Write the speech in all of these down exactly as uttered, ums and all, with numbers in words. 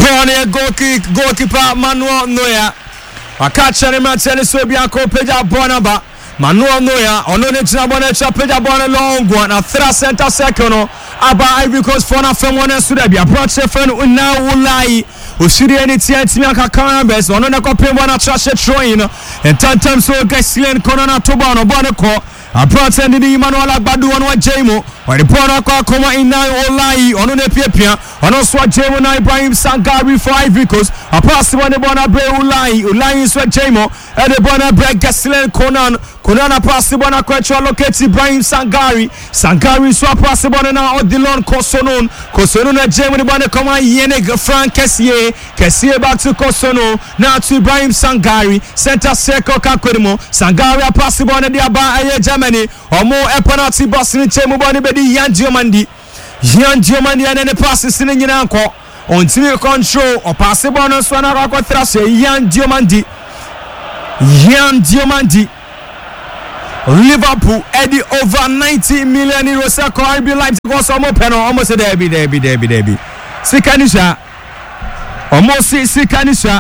Bonnie goal kick, goalkeeper Manuel Neuer. I catch any man tell us so be a Peja Bonaba. Manuel Neuer, on the Chinabonecha, Peja Bonne long one, a third center second. Aba Ivory Coast for a film one and Sudabia. Brought Sheffield now will lie. Usiri any T N T Maka Carabes, on the copy one a trash train. And ten times so Gassian Corona Tobano Bonaco. I brought in the Emmanuel Agbadu on what Jamo, or the Bonaka Coma in nine or lie on the Pia, on also Jamo Ibrahim Sangari for Ivory Coast. I passed one the Bonabre Ulai, Ulai is what Jamo, and the Bonabre Gassian Conan. Kunana possible na kwecho locate Ibrahim Sangari Sangari so possible na Odilon Kosonon Kosonon na Jemo ni bwana kama yene Frank Kessié Kessié back to Kosonon now to Ibrahim Sangari center circle kakwedimo Sangari possible na dia ba aye Germany omo e penalty boss ni Jemo bwana bedi Yan Diomandi Yan Diomandi ene ne passes ni nyina anko on team control o possible na so na akwa trase Yan Diomandi Yan Diomandi Liverpool Eddie over ninety million euros. I be like to go some open almost a derby, derby, derby, derby. Sikanisha, almost Sikanisha,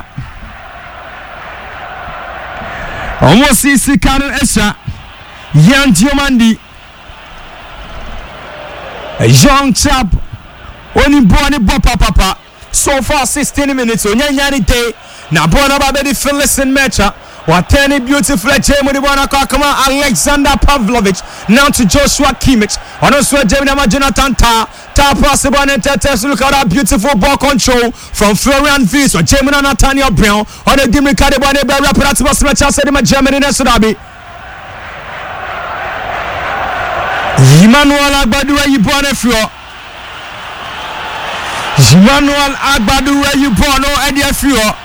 almost Sikanisha. Yan Diomandi, a young chap, only born in Papa Papa. So far, sixteen minutes. On Yan day now, born about the Philistine match. What any beautiful Jemo the one Kakama Alexander Pavlovich now to Joshua Kimmich. On also Jemina Jonathan Ta Ta possible and test look at that beautiful ball control from Florian Wirtz or Jemina Nathaniel Brown on the Dimmy Cadebane Rapid match said in Germany in Sudabi. Emmanuel Agbadu where you born a floor. Emmanuel Agbadu where you born or Eddie Floor.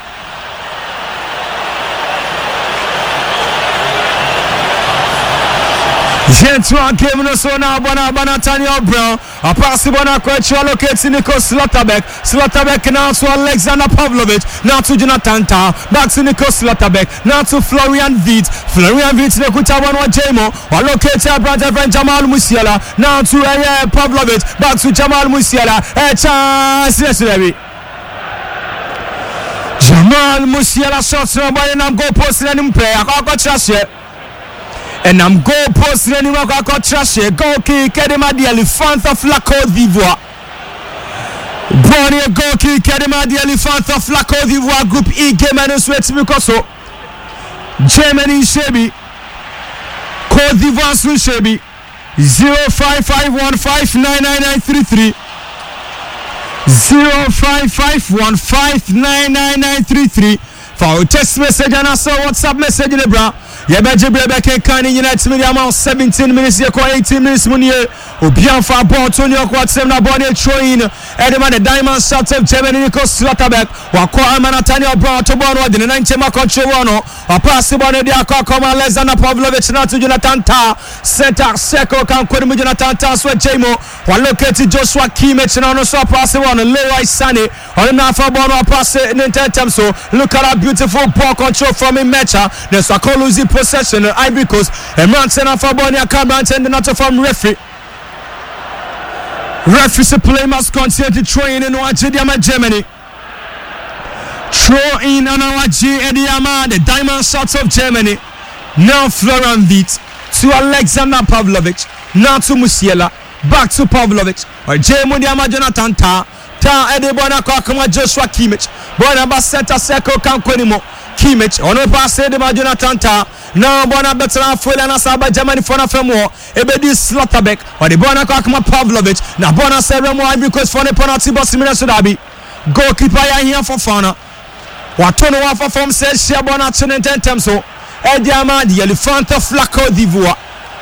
Gentleman came in so now Bona Nathaniel Brown. A possible na kwecho locates Nico Slotterbeck. Slotterbeck now to Alexander Pavlovich. Now to Jonathan Ta. Back to Nico Slotterbeck. Now to Florian Wirtz. Florian Wirtz Nekuta one wa Jemo. Allocates brother friend Jamal Musiala. Now to uh, Pavlovich. Back to Jamal Musiala. A chance yesterday. Jamal Musiala shots no by and I'm go post in him play. I got trash yet. And I'm go post anywhere I got trash here. Go kick Edema the Elephant of La Côte d'Ivoire. Bonnie go kick Edema the Elephant of La Côte d'Ivoire. Group E game and sweat because so Germany Shebi Côte d'Ivoire Swi Shebi zero five five one five nine nine nine three three zero five five one five nine nine nine three three for text message and also WhatsApp message in the bra. Yabaje Brebe can in United Media amount seventeen minutes here, eighteen minutes Munier, Obian for ball, Tony Quatsem, Bonnie Train, Edema, the Diamond Shots of Germany, Nico Slotterbeck, Wakwa Nathaniel Brown to Bono, the ninety Macochuano, a possible idea, Kakoma, Alexander Pavlovich, not to Jonathan Ta, center, Seko, can quit with Jonathan Ta, Sweat Jamo, while located Joshua Kimmich, and also possible on a Leroy Sunny, on an Alpha Bono, pass it in ten so look at that beautiful ball control from a matcher, the Sakoluzi possession of Ivory Coast, and Manson of Fabonia Cameron and not from referee. Referee play must continue to train in Wajidiyama, Germany. Throw in on Wajidiyama, the Diamond Shots of Germany. Now Florian Wirtz to Alexander Pavlovich. Now to Musiala. Back to Pavlovich. Or Jemodiama Jonathan Ta. Ta Edebona Kakama Joshua Kimmich. Bonaba center circle Kankwenimo. Kimmich. On the pass Edema Jonathan Ta. Now Bona better full and Asaba Germany for a more. Ebedi Slotterbeck or the Bona Kakma Pavlovich. Now Bona Seremo Ivory Coast for the penalty box in Sudabi. Goalkeeper here for Fana. Watono Wafa from says Shabona Tunen Temso. Ediama the Elephant of La Côte d'Ivoire.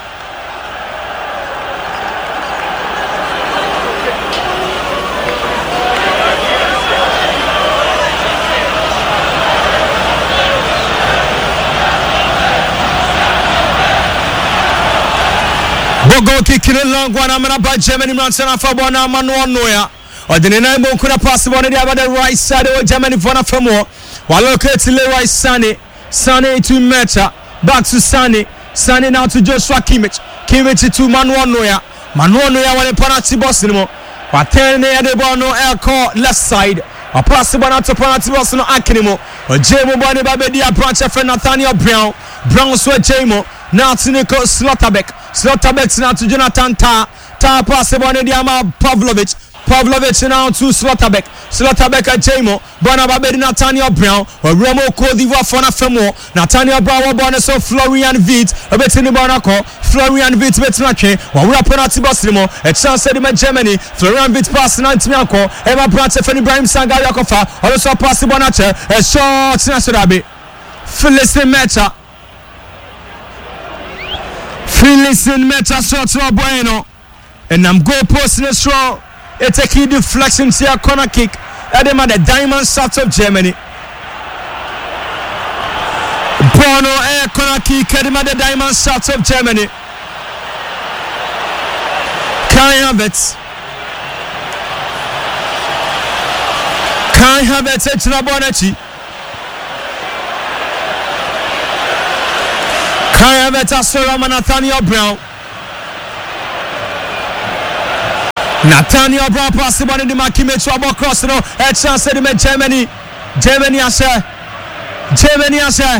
Bogo kicking it long one. I'm gonna buy Germany Manson for Bona Manuel Neuer. Or the nine more could have passed one of the other right side of Germany for for more. While located to Leroy Sané. Sané to Meta. Back to Sané. Sané now to Joshua Kimmich. Kimmich to Manuel Neuer. Manuel Neuer when a penalty box anymore. But ten near the ball no air call left side. a possible not to penalty box no Akinimo or Jamo Bonnie Babedi a branch of Nathaniel Brown Brown so Jamo now to Nico Slotterbeck Slotterbeck now to Jonathan Ta Ta possible on the Ama Pavlovich Pavlovich now to Slotterbeck Slotterbeck at Jamo Bona Babedi Nathaniel Brown or Remo Codiva Fona Femo Nathaniel Brown bonus of Florian Vitt a bit in the Bonaco Florian Vitt Betnache or we are penalty box limo a chance in Germany Florian Vitt pass Nantianco Emma Branch of Ibrahim Sangaria Kofa also pass the Bonache a short Nasurabi Felicin Meta Felicin Meta short to a bueno and I'm go post in a straw. It's a key deflection to a corner kick. At them at the Diamond South of Germany. Bono air corner kick at them at the Diamond South of Germany. Kai Havertz. Kai Havertz at Nabonachi. Kai Havertz at Solomon Nathaniel Brown. Nathaniel Brown pass the ball in the Makime trouble cross no a chance in Germany Germany ashe Germany ashe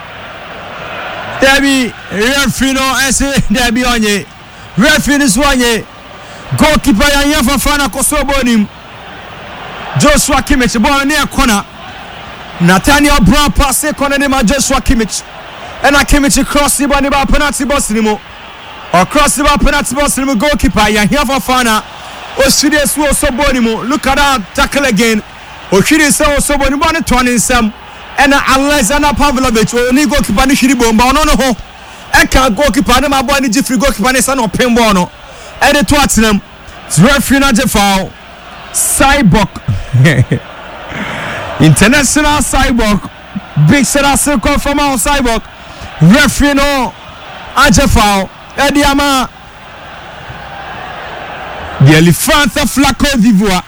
Debbie referee no ese Debbie onye referee is onye goalkeeper ya yafa fana kosobo nim Joshua Kimmich ball near corner Nathaniel Brown pass the corner in Joshua Kimmich and a Kimmich cross the ball in the penalty box nimo or cross the ball penalty box nimo goalkeeper ya yafa fana Oshides wo Sobonimo look at that tackle again Oshides wo Sobonimo on twenty some and Alexander Pavlovich oni goalkeeper ni Shiribo mba ono no ho e kan goalkeeper na mabo ni Jeffrey goalkeeper ni sa no pembo no e de to atenam referee na je foul Cyborg international Cyborg big set us call from our Cyborg referee no aje foul e di ama the elephant of la Côte d'Ivoire.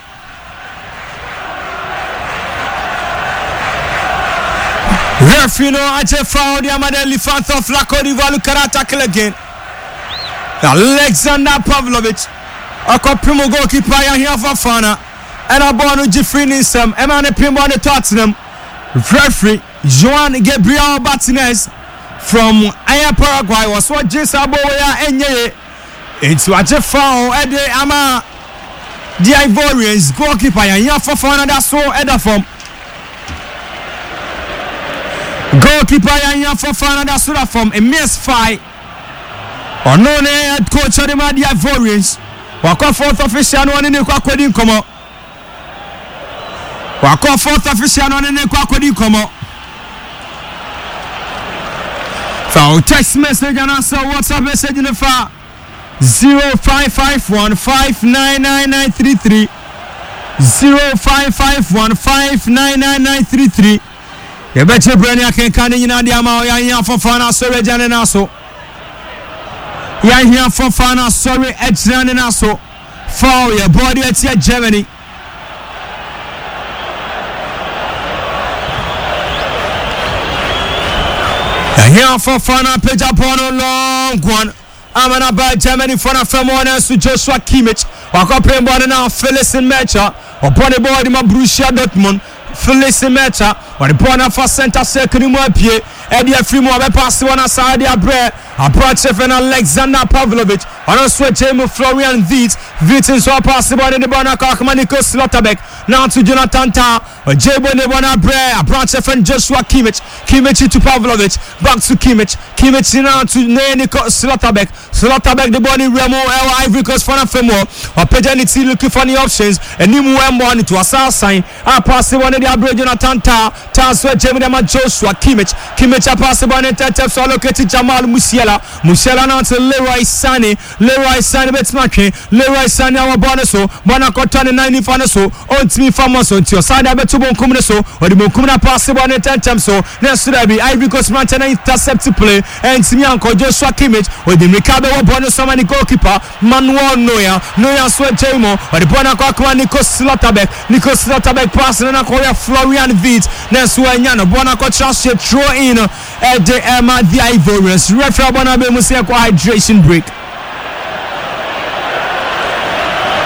Referee no aje foul the ama the elephant of la Côte d'Ivoire look at tackle again. Alexander Pavlovich akopimo goalkeeper ya here for Fana and a ball no Jeffrey Ninsam Emmanuel Pimbo on the Tottenham referee Joan Gabriel Martinez from Aya Paraguay was what Jason Boya enye into a Jeff foul at the ama the Ivorians goalkeeper ya here for Fana that's so header from goalkeeper ya here for Fana that's so from a miss fight or no head coach of the Ivorians wako fourth official no ne kwa kwadi nkomo wako fourth official no ne kwa kwadi nkomo so text message and answer WhatsApp message in the file zero five five one five nine nine nine three three zero five five one five nine nine nine three three you better brand ya ken kan nyina dia ma ya yan fofana so rejane na so ya here for Fana sorry Edson and also foul your body at Germany. Ya here for Fana page upon a long one. I'm by Germany for a famous to Joshua Kimmich. Wako playing ball now Felicin Meta or body boy in Borussia Dortmund. Felicin Meta or the corner for center second in one pied. Eddie Frimo be pass one aside the bread. A Brachef and Alexander Pavlovich. And also Jamie Florian Vitt. Vitt is so possible in the Bona Kakmaniko Slotterbeck. Now to Jonathan Ta. Or Jabo Nebona Bre. A Brachef and Joshua Kimmich. Kimmich to Pavlovich. Back to Kimmich. Kimmich now to Neniko Slotterbeck. Slotterbeck the body Remo El Ivory Coast for a Femo. Or Pedanity looking for the options. And Nimu Mboni to a south sign. A pass one in the Abre Jonathan Ta. Ta so Jamie Dema Joshua Kimmich. Kimmich a pass one in Tetep so located Jamal Musiala. Musiala now to Leroy Sané. Leroy Sané bets Maki. Leroy Sané our bonuso. Monaco turn ninety fanaso. On to me famous on to your side. I bet to Bonkumneso. Or the Bonkumna pass one in Tetep so. Next to be Ivory Coast Montana intercept to play. And Simianco Joshua Kimmich. Or the Mikado bonus so many goalkeeper. Manuel Neuer. Neuer sweat Jamo. Or the Bonaco Nico Slotterbeck. Nico Slotterbeck pass and Korea Florian Vitt. Next to Anyano. Bonaco chance to throw in at the Emma the Ivorians. Referee Bonabe Musia hydration break.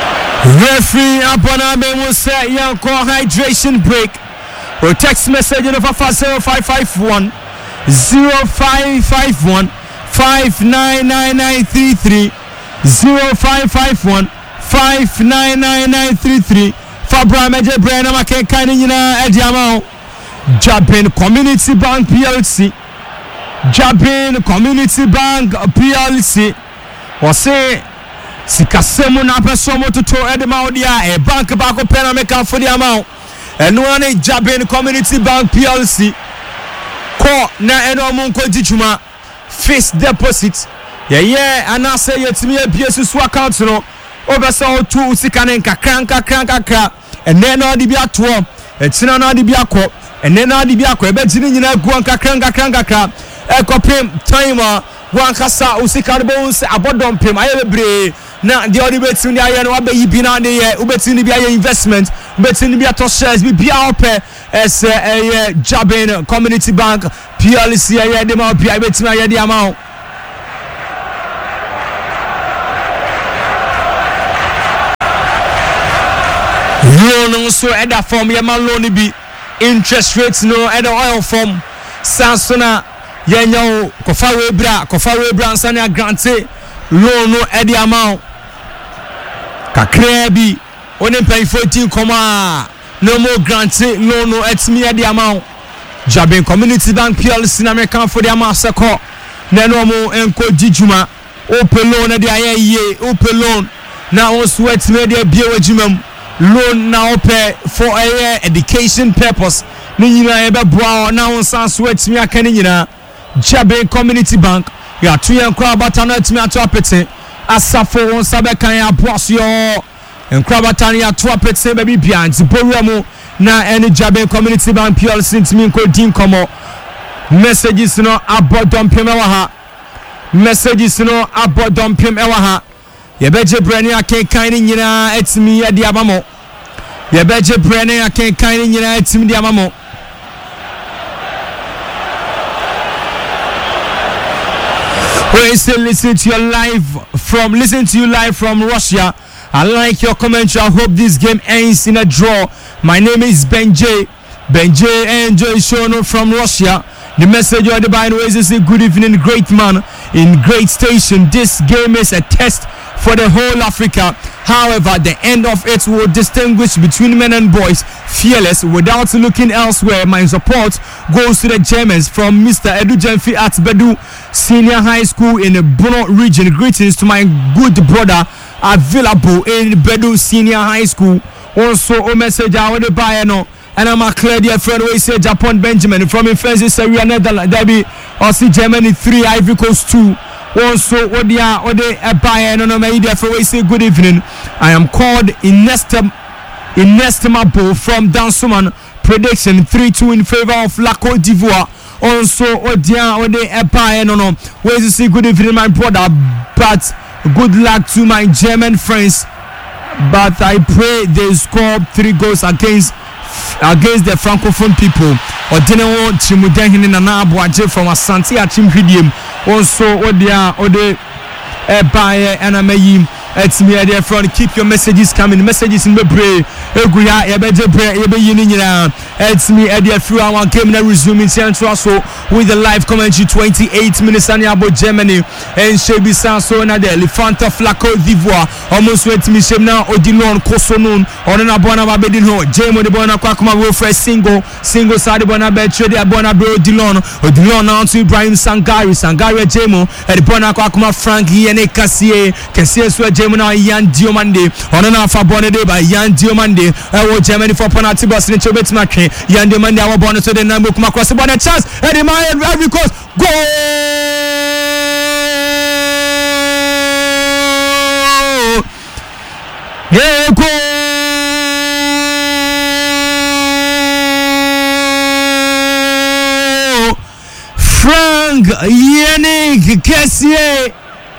Referee Abona Bemu say yanko hydration break. Or text message in over zero five five one zero five five one five nine nine nine three three zero five five one five nine nine nine three three. Fabra Major Brain Amake Kanina Ediamo. Jabin Community Bank P L C. Jabin Community Bank P L C. Or say Sikasemu na pesomo tuto edema odia e bank bako pena meka for the amount. And one Jabin Community Bank P L C. Ko na eno munko jichuma fixed deposit. Yeah yeah and I say yet me a P S C account no. Obesa two sikane kakra kakra kakra. And then all the bia two. It's not the bia ko. And then all the bia ko. Ebe jini nyina gu kakra kakra kakra. E kopem timer. One kasa usikarbo us abodom pem ayebre na the other bet in the aye no abe yibi na dey ubeti ni bia investment ubeti ni bia to shares bi bia ope as a Jabin Community Bank P L C aye dem a bia beti aye dey amount loan so e da form ye man loan bi interest rates no e da oil form sansona yenyo kofa webra kofa webra nsane grante loan no e di amount kakra bi oni pay fourteen comma no more grante loan no etimi e di amount Jabin Community Bank P L C na American for the amount seko na no mo enko jijuma open loan e di aye ye open loan na on sweat me dey bia wajumam loan na open for a education purpose ni nyina e be boa na on san sweat me aka ni nyina Jabin Community Bank ya two yan crowd batan at me ato apete asafo on sabe kan ya boss yo en crowd batan ya to apete baby bia nti boruamu na any Jabin Community Bank P L C ntimi nko din komo messages no abodom pem ewa ha messages no abodom pem ewa ha ye beje brani aken kan ni nyina etimi ya di abamo ye beje brani aken kan ni nyina etimi di abamo. We still listen to you live from listen to you live from Russia. I like your commentary. I hope this game ends in a draw. My name is Ben J. Ben J. Enjoy show from Russia. The message of the Bible is say good evening, great man in great station. This game is a test for the whole Africa. However, the end of it will distinguish between men and boys. Fearless, without looking elsewhere. My support goes to the Germans from Mister Edu Jemfi at Bedu Senior High School in the Bono region. Greetings to my good brother available in Bedu Senior High School. Also, a message I want to buy no. And I'm a clear dear friend who say Japan Benjamin from Influences Area Netherlands. Debbie, or see Germany three, Ivory Coast two. Also, Odia, Ode, Ebaya, no, no, my dear friend who say good evening. I am called Inestim, Inestimable from Dansuman. Prediction three two in favor of La Côte d'Ivoire. Also, Odia, Ode, Ebaya, no, no. Where is say good evening, my brother? But good luck to my German friends. But I pray they score three goals against. Against the Francophone people, or didn't want Chimudahin in an Abuaje from Asante Achimpidium. Also, Odia, Ode, Ebaye, and Amayim. It's me, dear friend. Keep your messages coming. Messages in the brain. Eguya, Ebeje, Ebe Yinina. It's me, dear friend. One game now resuming Central so with the live commentary twenty-eight minutes and about Germany and Shebi Sanso and the Elephant of La Côte d'Ivoire. Almost went to me now. Odilon Kosonon or an Abona Babedino. Jamo de Bona Kwakuma will for a single, single side Bona Betray, the Abona Bro Dilon. Odilon now to Ibrahim Sangari, Sangari Jamo, and the Bona Kwakuma Frank Yene Cassier, Cassier Sweat. Gemini Yan Diomande on an alpha bonnet by Yan Diomande. I will Germany for penalty bus in Chobet Mackin. Yan Diomande, our bonnet to the number come across the bonnet chance. And the man every course go. Yeah, go. Frank Yannick Cassier.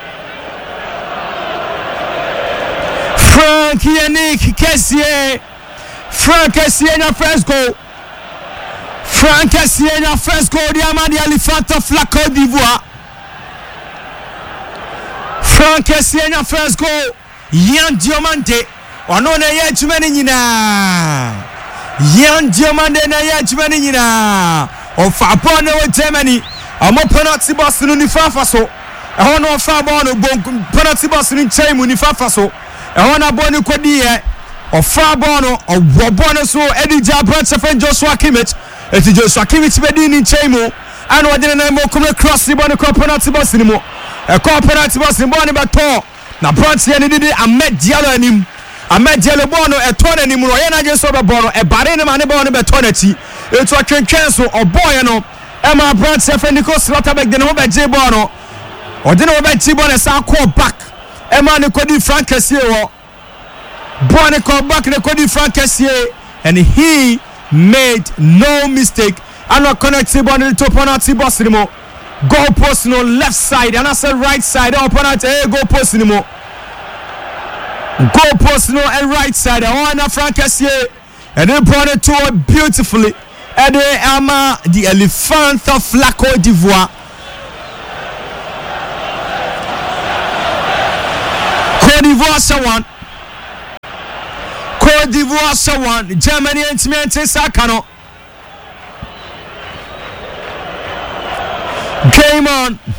Frank Yannick Cassier. Frank Cassier na first goal. Frank Cassier na first goal. The Amadi Elephant of La Côte d'Ivoire. Frank Cassier na first goal. Yan Diomande. ono na ye adwuma ni nyina Yan Diomande na ye adwuma ni nyina ofa ball na wo Germany amo penalty box no ni fafa so ehon no fa ball no bon penalty box ni nkyɛn mu ni fafa so ehon na ball ni kodi ye ofa ball no owo ball no so edi Jabra Sefen Joshua Kimmich eti Joshua Kimmich bedi ni nkyɛn mu ana wadene na mo come cross the ball no penalty box ni mo e call penalty box ni ball ni beto na Brant ye ni didi Ahmed Diallo anim Ahmed Diallo ball no eto na anim no ye na je so be ball no e bare ne ma ne ball no beto na ti etu atwentwen so oboy no Emma Brant Sefen Nico Slotterbeck de no be je ball no odi no be ti ball na sa call back Emma ne kodi Frank Kessie wo ball ne call back ne kodi Frank Kessie and he made no mistake and not connected ball to penalty box anymore. Goal post no left side and I said right side up penalty eh goal post anymore. Goal post no and right side and one Frank Kessie and they brought it to it beautifully. And they are the elephant of La Côte d'Ivoire. Côte d'Ivoire Sawan. Côte d'Ivoire Sawan. Germany and Timente Sakano. Game on.